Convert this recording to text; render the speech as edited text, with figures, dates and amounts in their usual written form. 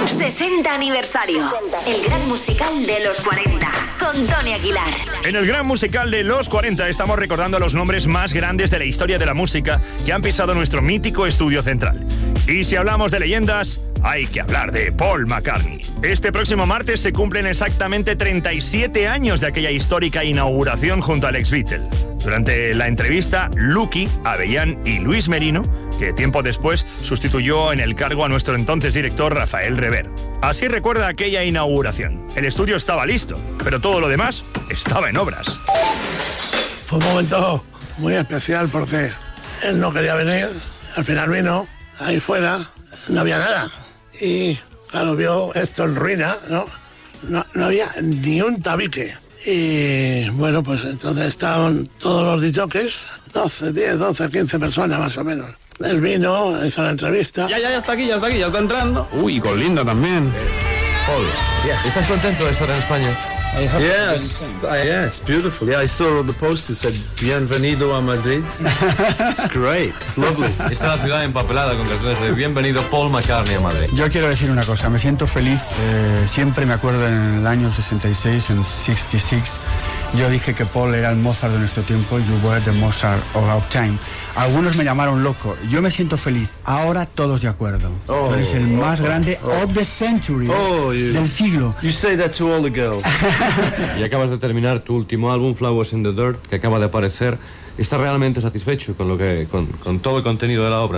60 aniversario. El gran musical de los 40. Con Tony Aguilar. En el gran musical de los 40 estamos recordando a los nombres más grandes de la historia de la música que han pisado nuestro mítico estudio central. Y si hablamos de leyendas, hay que hablar de Paul McCartney. Este próximo martes se cumplen exactamente 37 años de aquella histórica inauguración junto al ex-Beatle. Durante la entrevista, Lucky, Avellán y Luis Merino, que tiempo después sustituyó en el cargo a nuestro entonces director Rafael Rever. Así recuerda aquella inauguración. El estudio estaba listo, pero todo lo demás estaba en obras. Fue un momento muy especial porque él no quería venir, al final vino, ahí fuera no había nada. Y claro, vio esto en ruina, ¿no? No había ni un tabique. Y bueno, pues entonces estaban todos los ditoques, 12, 15 personas más o menos. Él vino, hizo la entrevista. Ya está aquí, ya está entrando. Uy, con Linda también. Paul, ¿estás contento de estar en España? Yes, beautiful. Yeah, I saw the poster said Bienvenido a Madrid. It's great, it's lovely. Esta es la ciudad empapelada con carteles de Bienvenido Paul McCartney a Madrid. Yo quiero decir una cosa, me siento feliz, siempre me acuerdo en el año 66, en 66, yo dije que Paul era el Mozart de nuestro tiempo, you were the Mozart of our time. Algunos me llamaron loco, yo me siento feliz, ahora todos de acuerdo. Eres el más grande of the century, del siglo. You say that to all the girls. Y acabas de terminar tu último álbum, Flowers in the Dirt, que acaba de aparecer. ¿Estás realmente satisfecho con todo el contenido de la obra?